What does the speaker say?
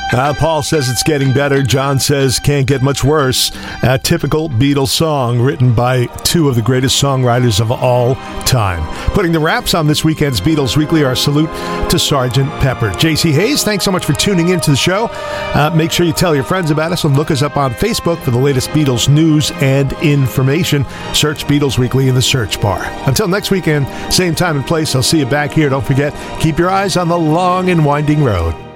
Paul says it's getting better. John says can't get much worse. A typical Beatles song written by two of the greatest songwriters of all time. Putting the wraps on this weekend's Beatles Weekly, our salute to Sgt. Pepper. JC Hayes, thanks so much for tuning into the show. Make sure you tell your friends about us and look us up on Facebook for the latest Beatles news and information. Search Beatles Weekly in the search bar. Until next weekend, same time and place, I'll see you back here. Don't forget, keep your eyes on the long and winding road.